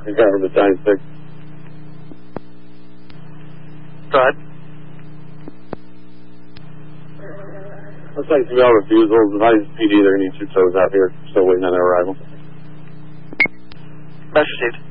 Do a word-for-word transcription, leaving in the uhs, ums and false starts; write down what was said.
the guy with the giant stick. Go ahead. Looks like three hour refusals. Advise P D they're going to need two tows out here. Still waiting on their arrival. Message received.